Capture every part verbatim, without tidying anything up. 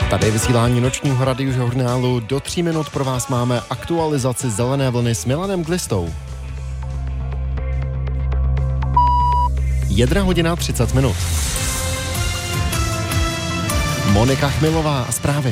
Tady je vysílání nočního radiožurnálu. Do tří minut pro vás máme aktualizaci Zelené vlny s Milanem Glistou. Jedna hodina třicet minut. Monika Chmilová a zprávy.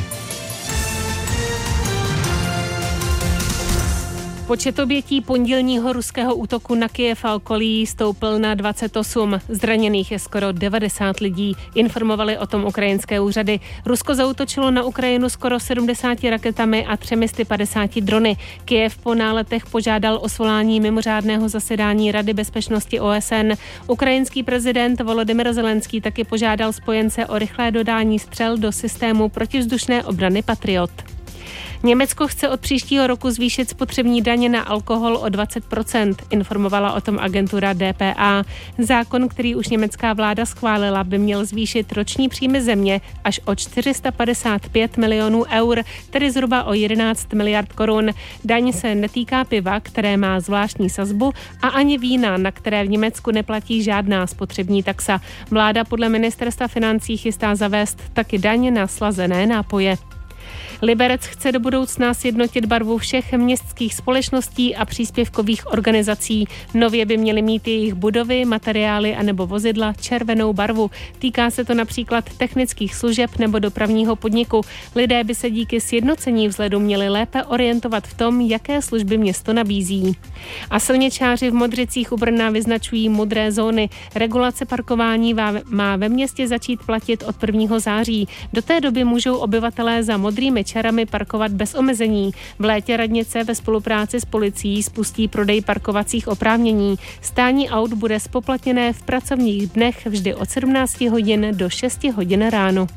Počet obětí pondělního ruského útoku na Kyjev a okolí stoupl na dvacet osm. Zraněných je skoro devadesát lidí. Informovali o tom ukrajinské úřady. Rusko zaútočilo na Ukrajinu skoro sedmdesáti raketami a třemi sty padesáti drony. Kyjev po náletech požádal o svolání mimořádného zasedání Rady bezpečnosti O S N. Ukrajinský prezident Volodymyr Zelenský taky požádal spojence o rychlé dodání střel do systému protivzdušné obrany Patriot. Německo chce od příštího roku zvýšit spotřební daně na alkohol o dvacet procent, informovala o tom agentura D P A. Zákon, který už německá vláda schválila, by měl zvýšit roční příjmy země až o čtyři sta padesát pět milionů eur, tedy zhruba o jedenáct miliard korun. Daň se netýká piva, které má zvláštní sazbu, a ani vína, na které v Německu neplatí žádná spotřební taxa. Vláda podle ministerstva financí chystá zavést taky daň na slazené nápoje. Liberec chce do budoucna sjednotit barvu všech městských společností a příspěvkových organizací. Nově by měly mít jejich budovy, materiály anebo vozidla červenou barvu. Týká se to například technických služeb nebo dopravního podniku. Lidé by se díky sjednocení vzhledu měli lépe orientovat v tom, jaké služby město nabízí. A silničáři v Modřicích u Brna vyznačují modré zóny. Regulace parkování má ve městě začít platit od prvního září. Do té doby můžou obyvatelé za modrými čarami parkovat bez omezení. V létě radnice ve spolupráci s policií spustí prodej parkovacích oprávnění. Stání aut bude zpoplatněné v pracovních dnech vždy od sedmnácti hodin do šesti hodin ráno.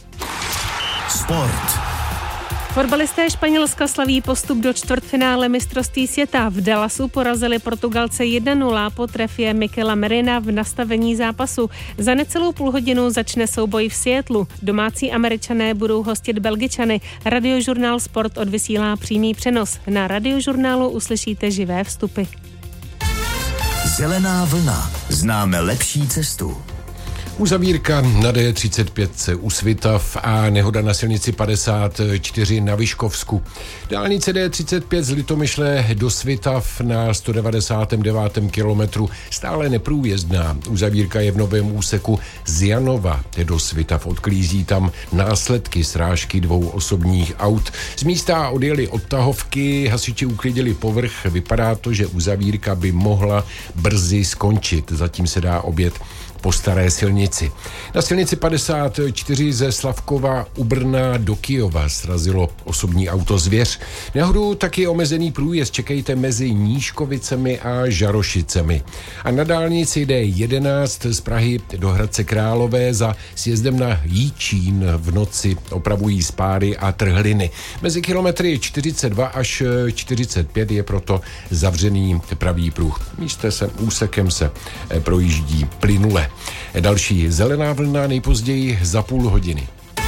Sport. Fotbalisté Španělska slaví postup do čtvrtfinále mistrovství světa. V Dallasu porazili Portugalce jedna nula po trefě Mikela Merina v nastavení zápasu. Za necelou půl hodinu začne souboj v Seattlu. Domácí Američané budou hostit Belgičany. Radiožurnál Sport odvysílá přímý přenos. Na Radiožurnálu uslyšíte živé vstupy. Zelená vlna. Známe lepší cestu. Uzavírka na D třicet pět u Svitav a nehoda na silnici padesát čtyři na Vyškovsku. Dálnice D třicet pět z Litomyšle do Svitav na sto devadesát devět kilometru stále neprůjezdná. Uzavírka je v novém úseku z Janova do Svitav. Odklízí tam následky srážky dvou osobních aut. Z místa odjeli odtahovky, hasiči uklidili povrch. Vypadá to, že uzavírka by mohla brzy skončit. Zatím se dá objet po staré silnici. Na silnici padesát čtyři ze Slavkova u Brna do Kyjova srazilo osobní auto Zvěř. Nehodu taky omezený průjezd čekejte mezi Nížkovicemi a Žarošicemi. A na dálnici D jedenáct z Prahy do Hradce Králové za sjezdem na Jíčín v noci opravují spáry a trhliny. Mezi kilometry čtyřicet dva až čtyřicet pět je proto zavřený pravý pruh. Místem se úsekem se projíždí plynule. Další zelená vlna nejpozději za půl hodiny.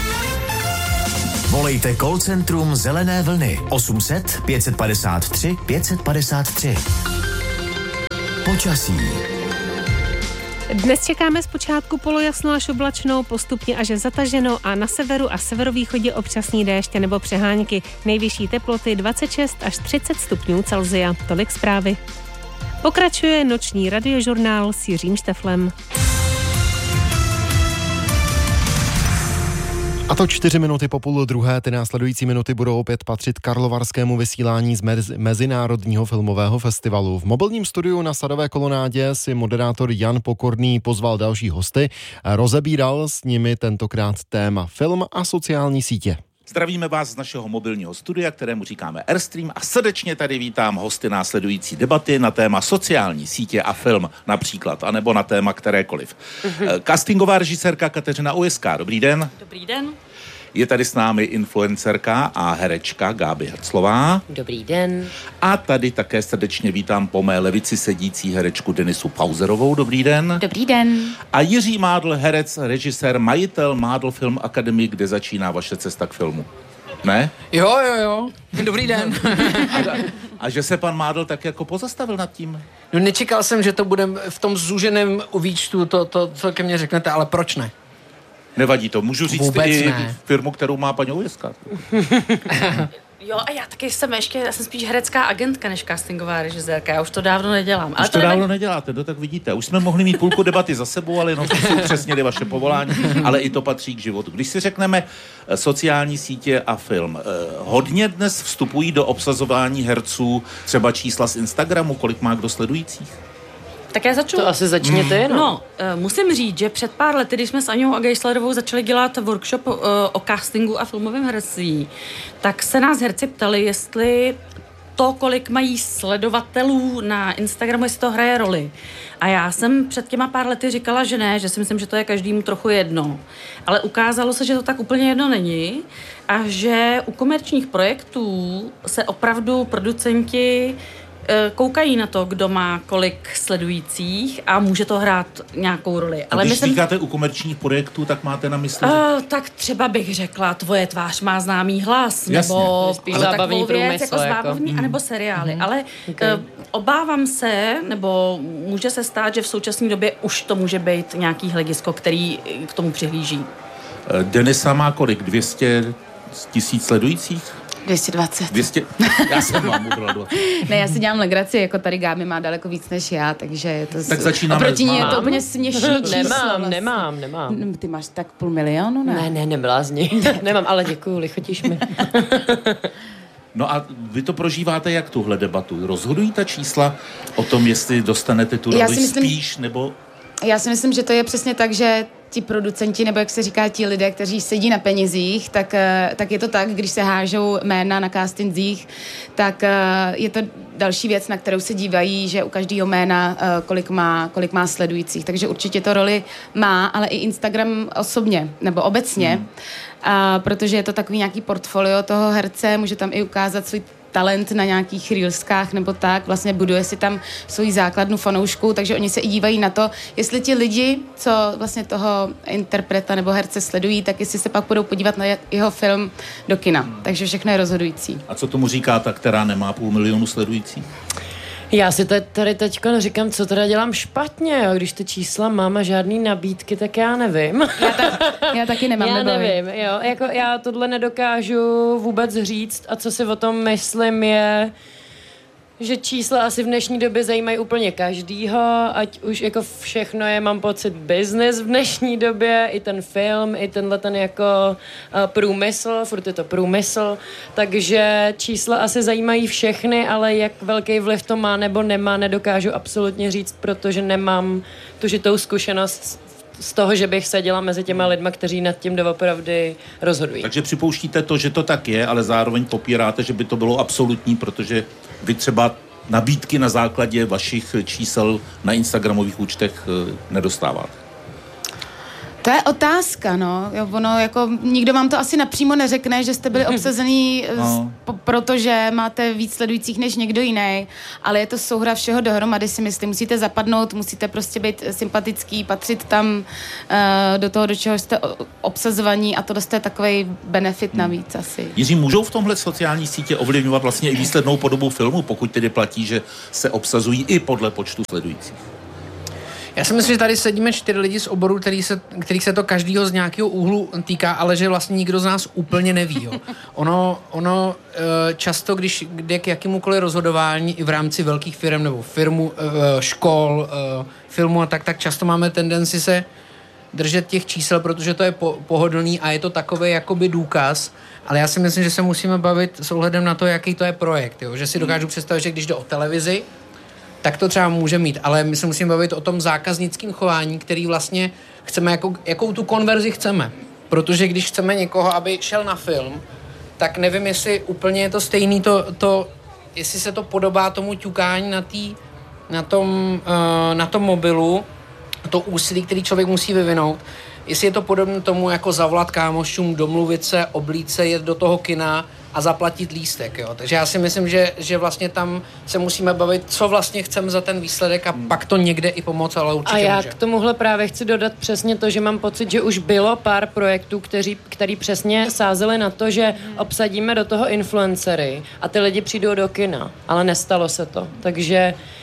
Volejte call centrum Zelené vlny osm set pět padesát tři pět padesát tři. Počasí. Dnes čekáme zpočátku polojasno až oblačno, postupně až zataženo a na severu a severovýchodě občasný déšť nebo přehánky. Nejvyšší teploty dvacet šest až třicet stupňů Celsia. Tolik zprávy. Pokračuje noční radiožurnál s Jiřím Šteflem. A to čtyři minuty po půl druhé, ty následující minuty budou opět patřit karlovarskému vysílání z mez- Mezinárodního filmového festivalu. V mobilním studiu na Sadové kolonádě si moderátor Jan Pokorný pozval další hosty a rozebíral s nimi tentokrát téma film a sociální sítě. Zdravíme vás z našeho mobilního studia, kterému říkáme Airstream, a srdečně tady vítám hosty následující debaty na téma sociální sítě a film například, anebo na téma kterékoliv. Mm-hmm. Castingová režisérka Kateřina Ujezká, dobrý den. Dobrý den. Je tady s námi influencerka a herečka Gáby Hrclová. Dobrý den. A tady také srdečně vítám po mé levici sedící herečku Denisu Pauzerovou. Dobrý den. Dobrý den. A Jiří Mádl, herec, režisér, majitel Mádl Film Academy, kde začíná vaše cesta k filmu. Ne? Jo, jo, jo. Dobrý den. A, a že se pan Mádl tak jako pozastavil nad tím? No nečekal jsem, že to bude v tom zúženém výčtu, to, to, co ke mně řeknete, ale proč ne? Nevadí to, můžu říct Vůbec i ne. firmu, kterou má paní Ověska. Jo, a já taky jsem ještě, já jsem spíš herecká agentka než castingová režisérka, já už to dávno nedělám. Už Ale to, to dávno nevadí. neděláte, no tak vidíte. Už jsme mohli mít půlku debaty za sebou, ale no, to jsou přesně ty vaše povolání, ale i to patří k životu. Když si řekneme eh, sociální sítě a film, eh, hodně dnes vstupují do obsazování herců třeba čísla z Instagramu, kolik má kdo sledujících? Tak já začnu. To asi začni ty, no. No, uh, musím říct, že před pár lety, když jsme s Aňou a Geislerovou začali dělat workshop uh, o castingu a filmovém herectví, tak se nás herci ptali, jestli to, kolik mají sledovatelů na Instagramu, jestli to hraje roli. A já jsem před těma pár lety říkala, že ne, že si myslím, že to je každému trochu jedno. Ale ukázalo se, že to tak úplně jedno není a že u komerčních projektů se opravdu producenti koukají na to, kdo má kolik sledujících a může to hrát nějakou roli. Ale když myslím, říkáte u komerčních projektů, tak máte na mysli... Uh, tak třeba bych řekla, tvoje tvář má známý hlas, Jasně. nebo Spíš ale zábavní takovou věc, průmysl, jako jako. zábavní, Mm. anebo seriály. Mm. Ale Okay. uh, obávám se, nebo může se stát, že v současné době už to může být nějaký hledisko, který k tomu přihlíží. Eh, Denisa má kolik? dvě stě tisíc sledujících? dvě stě dvacet. dvě stě? Já jsem vám ubrala. Ne, já si dělám legraci, jako tady Gáby má daleko víc než já, takže je to... Tak začínáme Oproti s ní je máma. to úplně směšný číslo. Nemám, vlastně. nemám, nemám. No, ty máš tak půl milionu, ne? Ne, ne, neblázni. Nemám, ale děkuju, lichotíš mi. No a vy to prožíváte jak tuhle debatu? Rozhodují ta čísla o tom, jestli dostanete tu Já roli si myslím- spíš, nebo... Já si myslím, že to je přesně tak, že ti producenti, nebo jak se říká, ti lidé, kteří sedí na penězích, tak, eh, tak je to tak, když se hážou jména na castingzích, tak eh, je to další věc, na kterou se dívají, že u každého jména eh, kolik má, kolik má sledujících. Takže určitě to roli má, ale i Instagram osobně, nebo obecně, hmm. a protože je to takový nějaký portfolio toho herce, může tam i ukázat svůj talent na nějakých reelskách nebo tak, vlastně buduje si tam svoji základnu fanoušků, takže oni se i dívají na to, jestli ti lidi, co vlastně toho interpreta nebo herce sledují, tak jestli se pak budou podívat na jeho film do kina. Hmm. Takže všechno je rozhodující. A co tomu říká ta, která nemá půl milionu sledujících? Já si te- tady teďka říkám, co teda dělám špatně, jo? Když ty čísla mám a žádný nabídky, tak já nevím. Já, ta, já taky nemám, Já neboj. nevím, jo, jako já tohle nedokážu vůbec říct a co si o tom myslím je, že čísla asi v dnešní době zajímají úplně každýho, ať už jako všechno je, mám pocit, business v dnešní době, i ten film, i tenhle ten jako uh, průmysl, furt je to průmysl, takže čísla asi zajímají všechny, ale jak velký vliv to má nebo nemá, nedokážu absolutně říct, protože nemám tu žitou zkušenost z toho, že bych seděla mezi těma lidma, kteří nad tím doopravdy rozhodují. Takže připouštíte to, že to tak je, ale zároveň popíráte, že by to bylo absolutní, protože vy třeba nabídky na základě vašich čísel na instagramových účtech nedostáváte. To je otázka, no. Jo, ono, jako, nikdo vám to asi napřímo neřekne, že jste byli obsazený, No. z, po, protože máte víc sledujících než někdo jiný, ale je to souhra všeho dohromady, si myslím. Musíte zapadnout, musíte prostě být sympatický, patřit tam uh, do toho, do čeho jste o- obsazovaní a to je takový benefit navíc asi. Jiří, můžou v tomhle sociální sítě ovlivňovat vlastně i výslednou podobu filmu, pokud tedy platí, že se obsazují i podle počtu sledujících? Já si myslím, že tady sedíme čtyři lidi z oboru, který se, kterých se to každýho z nějakého úhlu týká, ale že vlastně nikdo z nás úplně neví. Jo. Ono, ono často, když jde k jakémukoliv rozhodování i v rámci velkých firm nebo firmu, škol, filmu a tak, tak často máme tendenci se držet těch čísel, protože to je po, pohodlný a je to takový jakoby důkaz, ale já si myslím, že se musíme bavit s ohledem na to, jaký to je projekt. Jo. Že si dokážu představit, že když jde o televizi, tak to třeba může mít, ale my se musíme bavit o tom zákaznickém chování, který vlastně chceme, jako, jakou tu konverzi chceme. Protože když chceme někoho, aby šel na film, tak nevím, jestli úplně je to stejný, to, to, jestli se to podobá tomu ťukání na, tý, na, tom, uh, na tom mobilu, to úsilí, který člověk musí vyvinout, jestli je to podobné tomu, jako zavolat kámošům, domluvit se, oblít se, jet do toho kina a zaplatit lístek, jo. Takže já si myslím, že, že vlastně tam se musíme bavit, co vlastně chceme za ten výsledek a hmm. pak to někde i pomoct, ale určitě A já může. k tomuhle právě chci dodat přesně to, že mám pocit, že už bylo pár projektů, kteří, který přesně sázeli na to, že obsadíme do toho influencery a ty lidi přijdou do kina, ale nestalo se to. Takže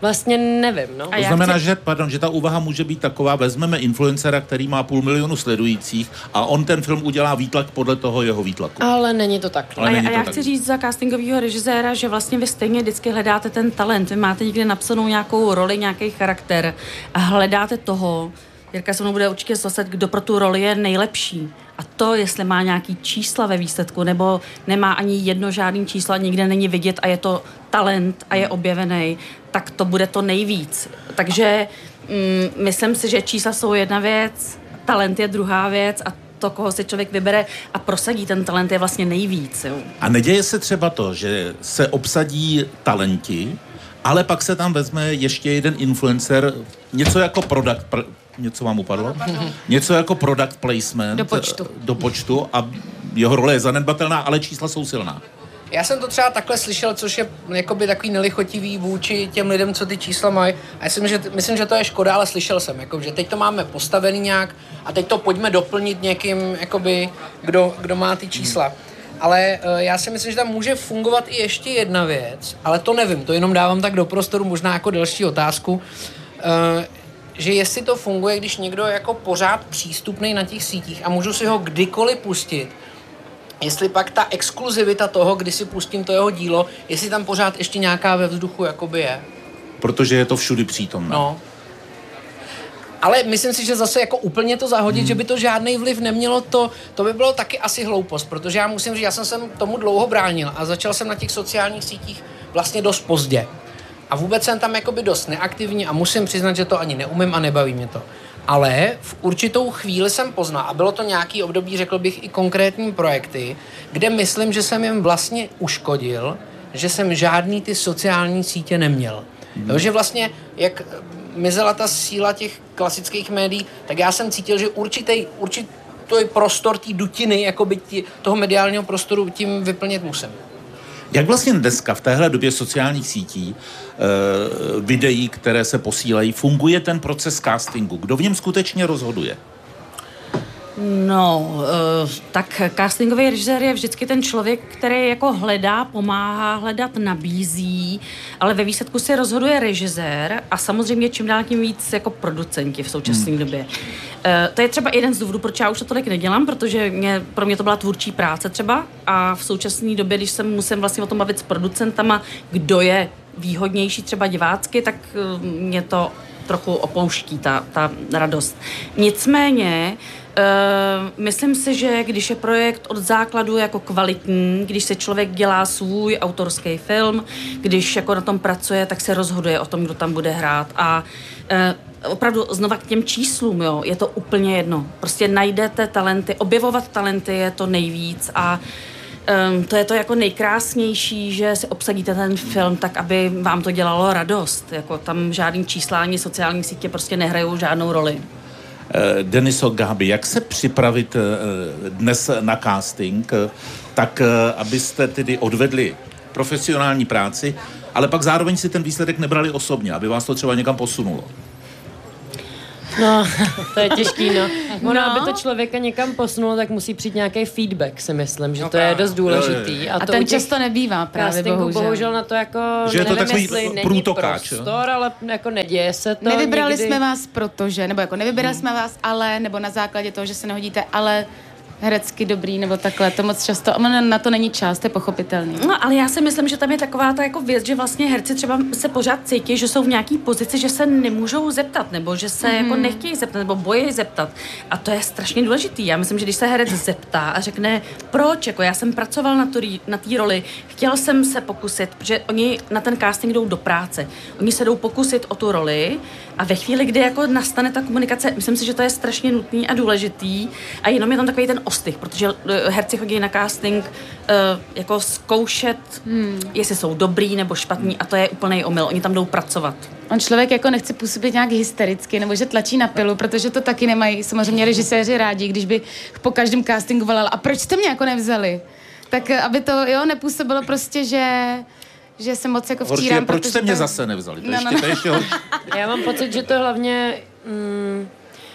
Vlastně nevím, no. To znamená, chci... že, pardon, že ta úvaha může být taková, vezmeme influencera, který má půl milionu sledujících a on ten film udělá výtlak podle toho jeho výtlaku. Ale není to tak. A, není a to já tak. chci říct za castingového režiséra, že vlastně vy stejně vždycky hledáte ten talent. Vy máte někde napsanou nějakou roli, nějaký charakter a hledáte toho, Jirka se mnou bude určitě souhlasit, kdo pro tu roli je nejlepší. A to, jestli má nějaký čísla ve výsledku, nebo nemá ani jedno žádný číslo, nikde není vidět a je to talent a je objevený, tak to bude to nejvíc. Takže mm, myslím si, že čísla jsou jedna věc, talent je druhá věc a to, koho si člověk vybere a prosadí ten talent, je vlastně nejvíc. Jo. A neděje se třeba to, že se obsadí talenti, ale pak se tam vezme ještě jeden influencer, něco jako product, pr- něco vám upadlo? Něco jako product placement do počtu. do počtu a jeho role je zanedbatelná, ale čísla jsou silná. Já jsem to třeba takhle slyšel, což je jakoby takový nelichotivý vůči těm lidem, co ty čísla mají. A myslím, že, myslím, že to je škoda, ale slyšel jsem, jako, že teď to máme postavený nějak a teď to pojďme doplnit někým, jakoby, kdo, kdo má ty čísla. Ale uh, já si myslím, že tam může fungovat i ještě jedna věc, ale to nevím, to jenom dávám tak do prostoru, možná jako další otázku, uh, že jestli to funguje, když někdo je jako pořád přístupný na těch sítích a můžu si ho kdykoliv pustit, jestli pak ta exkluzivita toho, kdy si pustím to jeho dílo, jestli tam pořád ještě nějaká ve vzduchu jakoby je. Protože je to všudy přítomné. No. Ale myslím si, že zase jako úplně to zahodit, hmm. že by to žádný vliv nemělo, to, to by bylo taky asi hloupost, protože já musím říct, já jsem se tomu dlouho bránil a začal jsem na těch sociálních sítích vlastně dost pozdě. A vůbec jsem tam jakoby dost neaktivní a musím přiznat, že to ani neumím a nebaví mě to. Ale v určitou chvíli jsem poznal, a bylo to nějaký období, řekl bych, i konkrétní projekty, kde myslím, že jsem jim vlastně uškodil, že jsem žádný ty sociální sítě neměl. Hmm. Jo, že vlastně, jak mizela ta síla těch klasických médií, tak já jsem cítil, že určitý, určitý prostor té dutiny, jakoby tí, toho mediálního prostoru tím vyplnit musím. Jak vlastně dneska v téhle době sociálních sítí, e, videí, které se posílají, funguje ten proces castingu? Kdo v něm skutečně rozhoduje? No, uh, tak castingový režisér je vždycky ten člověk, který jako hledá, pomáhá hledat, nabízí, ale ve výsledku se rozhoduje režisér a samozřejmě čím dál tím víc jako producenti v současné hmm. době. Uh, to je třeba jeden z důvodů, proč já už to tolik nedělám, protože mě, pro mě to byla tvůrčí práce třeba a v současné době, když se musím vlastně o tom bavit s producentama, kdo je výhodnější třeba divácky, tak uh, mě to trochu opouští ta, ta radost. Nicméně Uh, myslím si, že když je projekt od základu jako kvalitní, když se člověk dělá svůj autorský film, když jako na tom pracuje, tak se rozhoduje o tom, kdo tam bude hrát a uh, opravdu znova k těm číslům, jo, je to úplně jedno. Prostě najdete talenty, objevovat talenty je to nejvíc a um, to je to jako nejkrásnější, že si obsadíte ten film tak, aby vám to dělalo radost. Jako tam žádný čísla ani sociální sítě prostě nehrajou žádnou roli. Deniso, Gábi, jak se připravit dnes na casting, tak abyste tedy odvedli profesionální práci, ale pak zároveň si ten výsledek nebrali osobně, aby vás to třeba někam posunulo? No, to je těžký, no. Ono, no. aby to člověka někam posunulo, tak musí přijít nějaký feedback, si myslím, že no, to je dost důležitý. A, a to ten často nebývá právě, bohužel. bohužel na to jako, že je to nevím, takový jestli není průtokáč, prostor, ale jako neděje se to. Nevybrali někdy. jsme vás protože, nebo jako nevybrali hmm. jsme vás, ale, nebo na základě toho, že se nehodíte, ale herecky dobrý, nebo takhle, to moc často, a na to není čas, to je pochopitelný. No, ale já si myslím, že tam je taková ta jako věc, že vlastně herci třeba se pořád cítí, že jsou v nějaký pozici, že se nemůžou zeptat, nebo že se mm. jako nechtějí zeptat, nebo bojí zeptat. A to je strašně důležitý. Já myslím, že když se herec zeptá a řekne, proč, jako já jsem pracoval na, na té roli, chtěl jsem se pokusit, protože oni na ten casting jdou do práce. Oni se jdou pokusit o tu roli a ve chvíli, kdy jako nastane ta komunikace, myslím si, že to je strašně nutný a důležitý a jenom je tam takový ten ostych, protože herci chodí na casting uh, jako zkoušet, hmm. jestli jsou dobrý nebo špatní a to je úplný omyl. Oni tam jdou pracovat. On člověk jako nechce působit nějak hystericky nebo že tlačí na pilu, protože to taky nemají samozřejmě režiséři rádi, když by po každém castingu volal a proč jste mě jako nevzali? Tak aby to jo nepůsobilo prostě, že že se moc jako vtírám. Horší, proč jste mě to... zase nevzali? To no, ještě, no, no. to ještě horší. Já mám pocit, že to hlavně... Mm,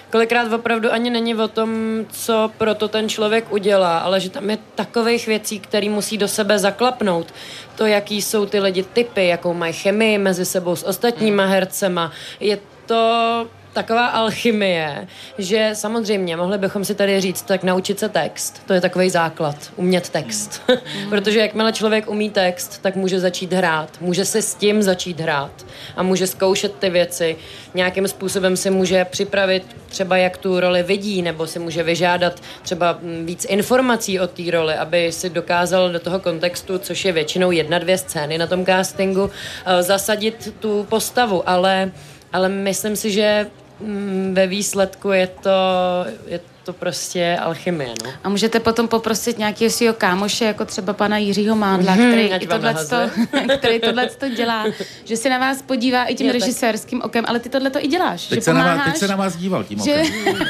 kolikrát opravdu ani není o tom, co proto ten člověk udělá, ale že tam je takových věcí, které musí do sebe zaklapnout. To, jaký jsou ty lidi typy, jakou mají chemii mezi sebou s ostatníma hercema. Je to taková alchymie, že samozřejmě mohli bychom si tady říct, tak naučit se text. To je takový základ, umět text. Protože jakmile člověk umí text, tak může začít hrát. Může se s tím začít hrát a může zkoušet ty věci. Nějakým způsobem si může připravit třeba, jak tu roli vidí, nebo si může vyžádat třeba víc informací o té roli, aby si dokázal do toho kontextu, což je většinou jedna, dvě scény na tom castingu, zasadit tu postavu, ale Ale myslím si, že mm, ve výsledku je to, je to prostě alchymie. No. A můžete potom poprosit nějakého svého kámoše, jako třeba pana Jiřího Mádla, hmm, který, i tohleto, který tohleto dělá, že se na vás podívá i tím je, režisérským okem, ale ty tohleto i děláš. Teď, že se pomáháš, na vás, teď se na vás díval tím že, okem.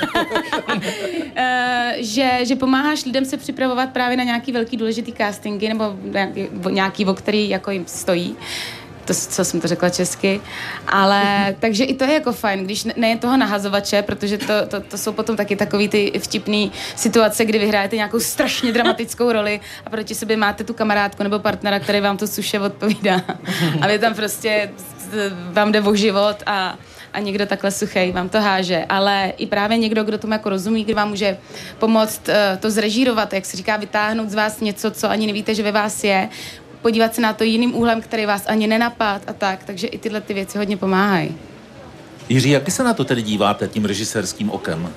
že, že pomáháš lidem se připravovat právě na nějaký velký důležitý castingy, nebo nějaký, nějaký o který jako jim stojí. To, co jsem to řekla česky, ale takže i to je jako fajn, když ne, ne toho nahazovače, protože to, to, to jsou potom taky takový ty vtipný situace, kdy vyhrajete nějakou strašně dramatickou roli a proti sobě máte tu kamarádku nebo partnera, který vám to suše odpovídá a vy tam prostě vám jde o život a a někdo takhle suchej vám to háže, ale i právě někdo, kdo tomu jako rozumí, kdo vám může pomoct uh, to zrežírovat, jak se říká, vytáhnout z vás něco, co ani nevíte, že ve vás je, podívat se na to jiným úhlem, který vás ani nenapad a tak, takže i tyhle ty věci hodně pomáhají. Jiří, jak se na to tedy díváte tím režisérským okem?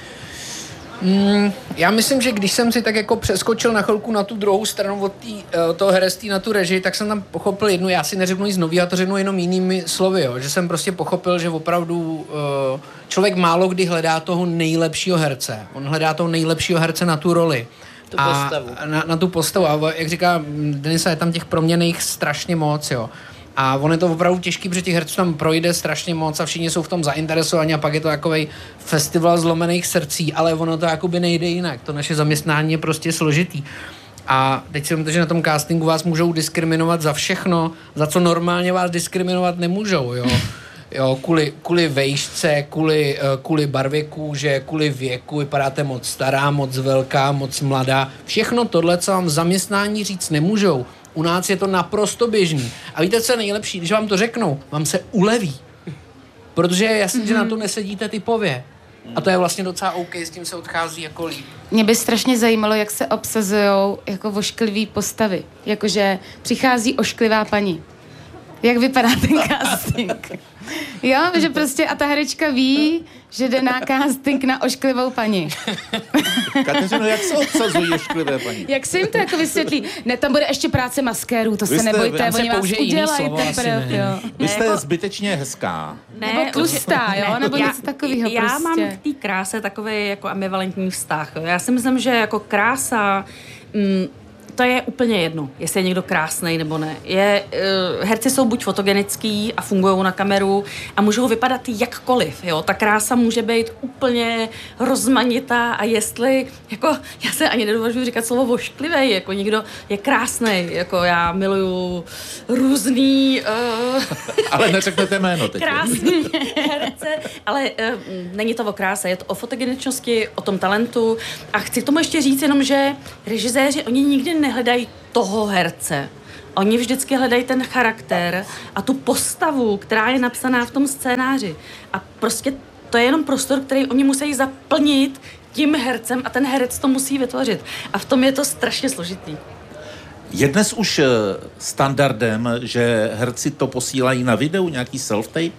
Mm, já myslím, že když jsem si tak jako přeskočil na chvilku na tu druhou stranu od, tý, od toho herectví na tu režii, tak jsem tam pochopil jednu, já si neřeknu nic nový, já to řeknu jenom jinými slovy, jo, že jsem prostě pochopil, že opravdu uh, člověk málo kdy hledá toho nejlepšího herce. On hledá toho nejlepšího herce na tu roli. Tu postavu. A na, na tu postavu. A jak říká Denisa, je tam těch proměnných strašně moc, jo. A on je to opravdu těžký, protože těch herců tam projde strašně moc a všichni jsou v tom zainteresovaní a pak je to takovej festival zlomených srdcí, ale ono to jakoby nejde jinak. To naše zaměstnání je prostě složitý. A teď si myslím, že na tom castingu vás můžou diskriminovat za všechno, za co normálně vás diskriminovat nemůžou, jo. Jo, kvůli, kvůli vejšce, kvůli, kvůli barvě kůže, kvůli věku, vypadáte moc stará, moc velká, moc mladá. Všechno tohle, co vám v zaměstnání říct nemůžou. U nás je to naprosto běžný. A víte, co je nejlepší? Když vám to řeknou, vám se uleví. Protože je jasný, mm-hmm. že na to nesedíte typově. A to je vlastně docela OK, s tím se odchází jako líp. Mě by strašně zajímalo, jak se obsazujou jako ošklivý postavy. Jakože přichází ošklivá paní. Jak vypadá ten casting? Jo, že prostě a ta herečka ví, že jde na casting na ošklivou paní. Kateřino, jak se obsazují ošklivé paní? Jak se jim to jako vysvětlí? Ne, tam bude ještě práce maskérů, to Vy se jste, nebojte, oni vás udělají teprve, jo. Vy jste jako zbytečně hezká. Ne, nebo tlustá, jo, ne, nebo já, něco takového já prostě. mám k té kráse takový jako ambivalentní vztah. Jo. Já si myslím, že jako krása... Mm, to je úplně jedno, jestli je někdo krásnej nebo ne. Je, uh, herci jsou buď fotogenický a fungují na kameru a můžou vypadat jakkoliv, jo. Ta krása může být úplně rozmanitá a jestli, jako, já se ani nedovedu říkat slovo vošklivej, jako někdo je krásnej, jako já miluju různý... Uh, ale neřeknete jméno teď. Krásný herce, ale uh, není to o kráse, je to o fotogeničnosti, o tom talentu a chci k tomu ještě říct jenom, že režiséři, oni nikdy nehledají toho herce. Oni vždycky hledají ten charakter a tu postavu, která je napsaná v tom scénáři. A prostě to je jenom prostor, který oni musí zaplnit tím hercem a ten herec to musí vytvořit. A v tom je to strašně složitý. Je dnes už standardem, že herci to posílají na videu, nějaký self-tape?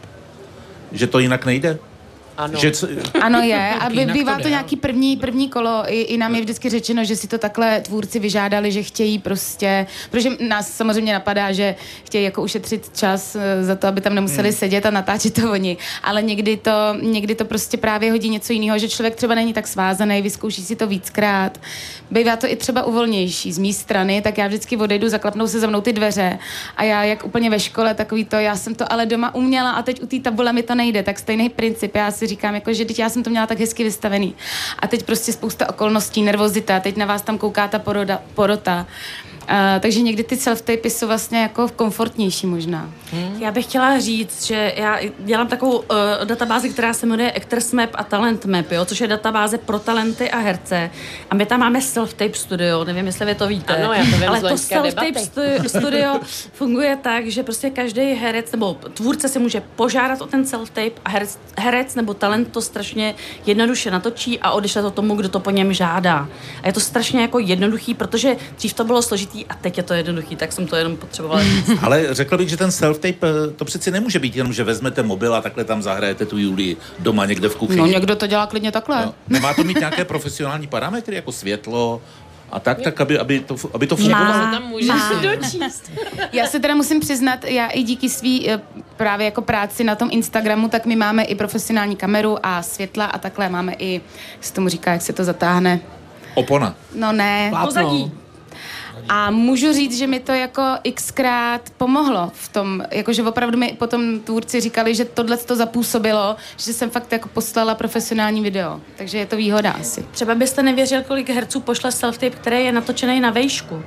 Že to jinak nejde? Ano. Že c- ano je, a by, bývá to, to nějaký první, první kolo, I, i nám je vždycky řečeno, že si to takhle tvůrci vyžádali, že chtějí prostě, protože nás samozřejmě napadá, že chtějí jako ušetřit čas za to, aby tam nemuseli hmm. sedět a natáčet to oni, ale někdy to, někdy to prostě právě hodí něco jiného, že člověk třeba není tak svázaný, vyzkouší si to víckrát. Bývá to i třeba uvolnější z mé strany, tak já vždycky odejdu, zaklapnou se za mnou ty dveře a já jak úplně ve škole takový to, já jsem to ale doma uměla a teď u té tabule mi to nejde, tak stejný princip, já si říkám, jako, že teď já jsem to měla tak hezky vystavený. A teď prostě spousta okolností, nervozita, teď na vás tam kouká ta poroda, porota. takže někdy ty self-tapy jsou vlastně jako komfortnější možná. Hmm. Já bych chtěla říct, že já dělám takovou uh, databázi, která se jmenuje Actors Map a Talent Map, jo, což je databáze pro talenty a herce. A my tam máme self-tape studio, nevím, jestli vy to víte. Ano, já to vím. Ale to self-tape stu- studio funguje tak, že prostě každý herec nebo tvůrce si může požádat o ten self-tape a herec, herec nebo talent to strašně jednoduše natočí a odešle to tomu, kdo to po něm žádá. A je to strašně jako jednoduchý, protože dřív to bylo složitý a teď je to jednoduchý, tak jsem to jenom potřebovala říct. Ale řekla bych, že ten self-tape, to přeci nemůže být jenom, že vezmete mobil a takhle tam zahrajete tu Julii doma někde v kuchyni. No někdo to dělá klidně takhle. No. Nemá to mít nějaké profesionální parametry, jako světlo a tak, tak aby, aby to, aby to fungovalo? Tam můžeš si dočíst. Já se teda musím přiznat, já i díky svý právě jako práci na tom Instagramu, tak my máme i profesionální kameru a světla a takhle máme i, jak se tomu říká, jak se to zatáhne. Opona. No ne. Pozadí. A můžu říct, že mi to jako xkrát pomohlo v tom, jakože opravdu mi potom tvůrci říkali, že tohle to zapůsobilo, že jsem fakt jako poslala profesionální video. Takže je to výhoda asi. Třeba byste nevěřil, kolik herců pošle self-tape, který je natočený na vejšku.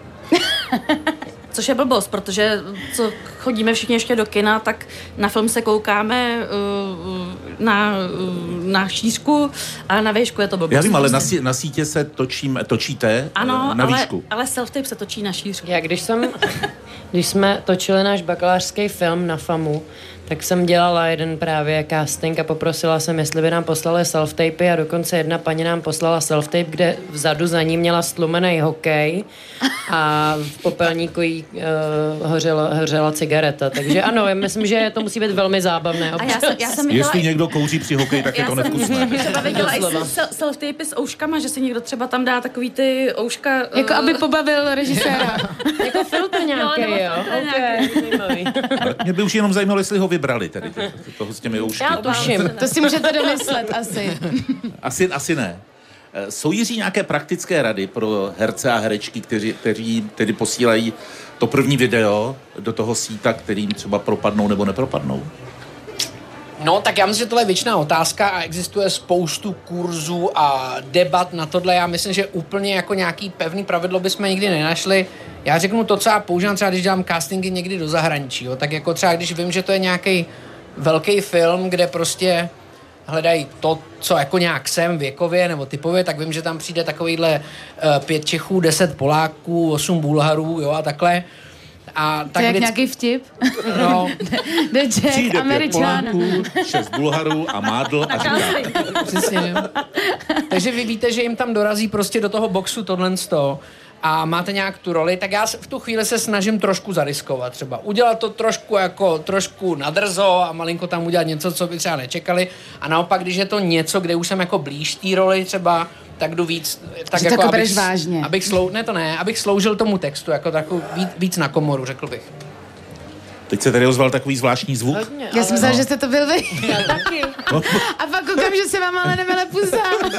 Což je blbost, protože co chodíme všichni ještě do kina, tak na film se koukáme uh, na, uh, na šířku a na výšku je to blbost. Já vím, ale na, sí, na sítě se točím, točíte ano, na ale, výšku. ale self-tape se točí na šířku. Já když jsem, když jsme točili náš bakalářský film na FAMu, tak jsem dělala jeden právě casting a poprosila jsem, jestli by nám poslali self-tapy a dokonce jedna paní nám poslala self-tape, kde vzadu za ní měla stlumený hokej a v popelníku jí uh, hořela, hořela cigareta. Takže ano, já myslím, že to musí být velmi zábavné. A já jsem, já jsem Jestli i... někdo kouří při hokeji, tak je to nevkusné. Třeba viděla i self-tapy s ouškama, že si někdo třeba tam dá takový ty ouška... Uh... Jako aby pobavil režiséra. Jako filtr nějaký, jo? jo? Okay. Mě by už jenom zajímalo, jestli ho vybrali tady, toho s těmi oušky. Já tuším. To si můžete domyslet asi. Asi, asi ne. Jsou, Jiří, nějaké praktické rady pro herce a herečky, kteří, kteří tedy posílají to první video do toho síta, kterým třeba propadnou nebo nepropadnou? No, tak já myslím, že tohle je věčná otázka a existuje spoustu kurzů a debat na tohle. Já myslím, že úplně jako nějaký pevný pravidlo bychom nikdy nenašli. Já řeknu to, co já používám třeba, když dělám castingy někdy do zahraničí. Jo. Tak jako třeba, když vím, že to je nějaký velký film, kde prostě hledají to, co jako nějak jsem věkově nebo typově, tak vím, že tam přijde takovýhle uh, pět Čechů, deset Poláků, osm Bulharů, jo, a takhle. A tak to je jak vždycky... nějaký vtip? No. The Jack, přijde Američan. pět Poláků, šest Bulharů a mádl a říká. Přesně. Takže vy víte, že jim tam dorazí prostě do toho boxu tohle sto a máte nějak tu roli, tak já v tu chvíli se snažím trošku zariskovat třeba. Udělat to trošku jako trošku nadrzo a malinko tam udělat něco, co by třeba nečekali. A naopak, když je to něco, kde už jsem jako blíž té roli třeba, tak jdu víc, tak jako, abych, vážně. abych slou, ne to ne, abych sloužil tomu textu, jako takový víc, víc na komoru, řekl bych. Teď se tady ozval takový zvláštní zvuk. Hodně, Já jsem myslela, no. že jste to byl vy. Já taky. A pak koukám, že se vám ale nevele pusa.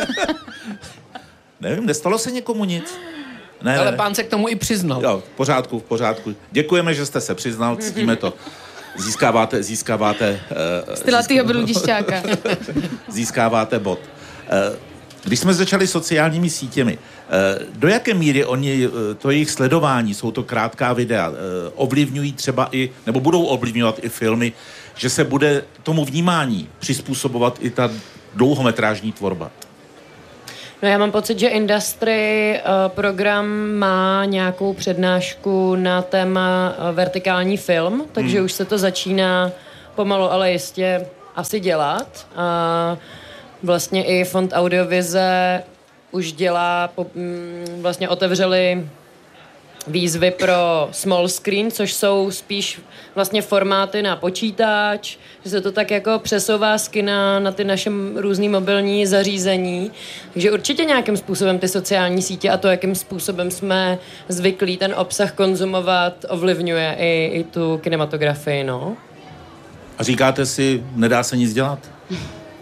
Nevím, nestalo se někomu nic? Ne, Ale ne. pán se k tomu i přiznal. Jo, v pořádku, v pořádku. Děkujeme, že jste se přiznal, cítíme to. Získáváte, získáváte... Uh, Stylatýho bludišťáka. Získáváte bod. Uh, když jsme začali sociálními sítěmi, uh, do jaké míry oni, uh, to jejich sledování, jsou to krátká videa, uh, ovlivňují třeba i, nebo budou ovlivňovat i filmy, že se bude tomu vnímání přizpůsobovat i ta dlouhometrážní tvorba? No já mám pocit, že Industry uh, program má nějakou přednášku na téma uh, vertikální film, takže hmm. už se to začíná pomalu, ale jistě asi dělat. A vlastně i Fond Audiovize už dělá, po, mm, vlastně otevřeli výzvy pro small screen, což jsou spíš vlastně formáty na počítač, že se to tak jako přesouvá z kina na ty naše různý mobilní zařízení. Takže určitě nějakým způsobem ty sociální sítě a to, jakým způsobem jsme zvyklí ten obsah konzumovat, ovlivňuje i, i tu kinematografii, no. A říkáte si, nedá se nic dělat?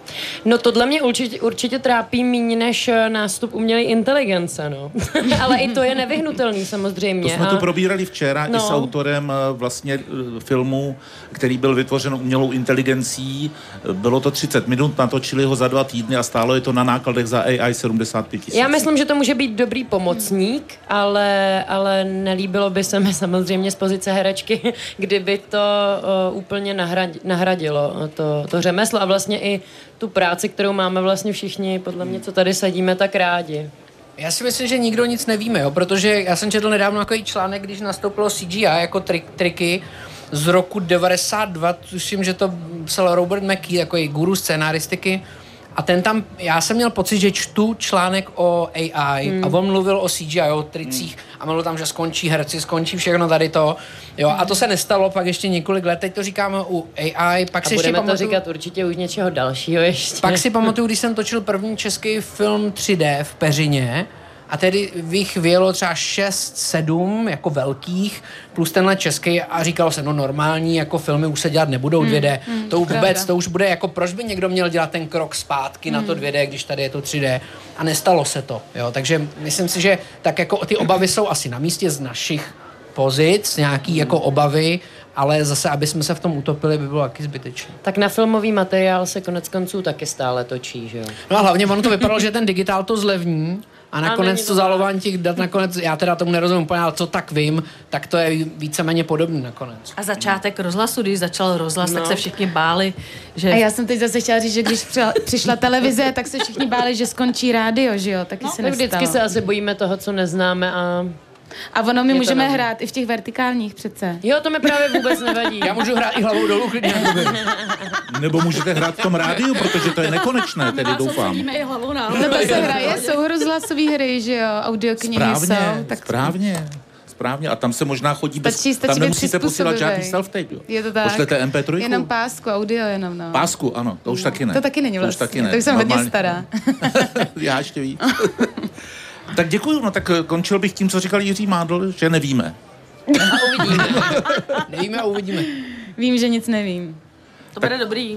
No tohle mě určitě, určitě trápí méně než nástup umělé inteligence, no. Ale i to je nevyhnutelný samozřejmě. To jsme a... tu probírali včera no. i s autorem vlastně filmu, který byl vytvořen umělou inteligencí. Bylo to třicet minut, natočili ho za dva týdny a stálo je to na nákladech za A I sedmdesát pět tisíc. Já myslím, že to může být dobrý pomocník, ale, ale nelíbilo by se mi samozřejmě z pozice herečky, kdyby to uh, úplně nahradi, nahradilo to, to řemeslo a vlastně i tu práci, kterou máme vlastně všichni, podle mě, co tady sedíme, tak rádi. Já si myslím, že nikdo nic nevíme, jo, protože já jsem četl nedávno takový článek, když nastoupilo C G I jako trik, triky z roku devadesát dva, tuším, že to psal Robert McKee, takový guru scénaristiky, a ten tam, já jsem měl pocit, že čtu článek o A I hmm. a on mluvil o C G I, o tricích hmm. a mluvil tam, že skončí herci, skončí všechno tady to. Jo, a to se nestalo pak ještě několik let, teď to říkáme u A I, pak a si budeme ještě to pamatuju, říkat určitě už něčeho dalšího ještě. Pak si pamatuju, když jsem točil první český film tři dé v Peřině, a tedy jich vyjelo třeba šest, sedm jako velkých, plus tenhle český a říkalo se, no normální jako filmy už se dělat nebudou dvě dé. Mm, mm, to vůbec, pravda. To už bude jako, proč by někdo měl dělat ten krok zpátky mm. na to dvě dé, když tady je to tři dé. A nestalo se to, jo. Takže myslím si, že tak jako ty obavy jsou asi na místě z našich pozic, nějaký jako obavy, ale zase, aby jsme se v tom utopili, by bylo taky zbytečné. Tak na filmový materiál se konec konců taky stále točí, že jo? No a hlavně ono to vypadalo, že ten digitál to zlevní, a nakonec to zálohování těch dat, nakonec, já teda tomu nerozumím úplně, ale co tak vím, tak to je víceméně podobný nakonec. A začátek rozhlasu, když začal rozhlas, no. tak se všichni báli, že... A já jsem teď zase chtěla říct, že když přišla televize, tak se všichni báli, že skončí rádio, že jo? Taky no, se nestalo. Vždycky se asi bojíme toho, co neznáme a... A ono my můžeme hrát i v těch vertikálních přece. Jo, to mi právě vůbec nevadí. Já můžu hrát i hlavou dolů, klidně. Nebo můžete hrát v tom rádiu, protože to je nekonečné, tedy doufám. I hlavou na. No to se hraje, jsou rozhlasové hry, že jo, audioknihy správně, jsou. Tak správně, správně. A tam se možná chodí bez... Stačí, stačí tam nemusíte posílat žádný self-tape, jo. Je to tak. Pošlete em pé tři. Jenom pásku, audio jenom, no. Pásku, ano, to už no. taky ne. To taky není vlastně, to už, taky ne. To už jsem hodně stará. Já ještě víc. Tak děkuju, no tak končil bych tím, co říkal Jiří Mádl, že nevíme. A uvidíme. Nevíme a uvidíme. Vím, že nic nevím. To bude tak... dobrý.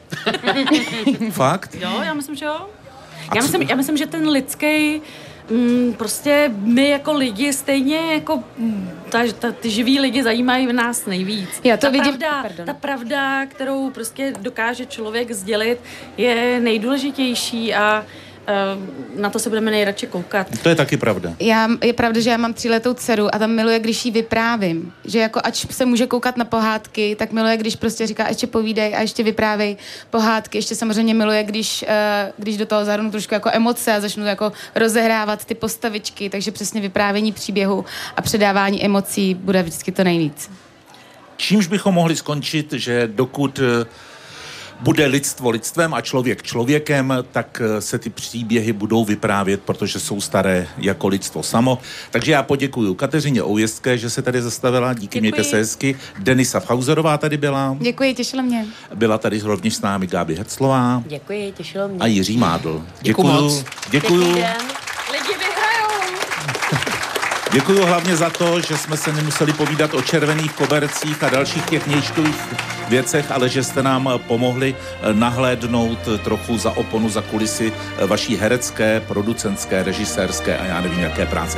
Fakt? Jo, já myslím, že jo. Já myslím, já myslím, že ten lidský, mm, prostě my jako lidi stejně jako ta, ta, ty živí lidi zajímají v nás nejvíc. Já to ta vidím. Pravda, ta pravda, kterou prostě dokáže člověk sdělit, je nejdůležitější a na to se budeme nejradši koukat. To je taky pravda. Já, je pravda, že já mám tříletou dceru a tam miluje, když jí vyprávím. Že jako ač se může koukat na pohádky, tak miluje, když prostě říká ještě povídej a ještě vyprávej pohádky. Ještě samozřejmě miluje, když, když do toho zahrnu trošku jako emoce a začnu jako rozehrávat ty postavičky, takže přesně vyprávění příběhu a předávání emocí bude vždycky to nejvíc. Čímž bychom mohli skončit, že dokud bude lidstvo lidstvem a člověk člověkem, tak se ty příběhy budou vyprávět, protože jsou staré jako lidstvo samo. Takže já poděkuju Kateřině Oujezdské, že se tady zastavila, díky, děkuji. Mějte se hezky. Denisa Fauserová tady byla. Děkuji, těšilo mě. Byla tady rovněž s námi Gáby Herclová. Děkuji, těšilo mě. A Jiří Mádl. Děkuji moc. Děkuju. Lidi vyhrajou. Děkuju hlavně za to, že jsme se nemuseli povídat o červených kobercích a dalších těch nějškových věcech, ale že jste nám pomohli nahlédnout trochu za oponu, za kulisy vaší herecké, producentské, režisérské a já nevím jaké práce.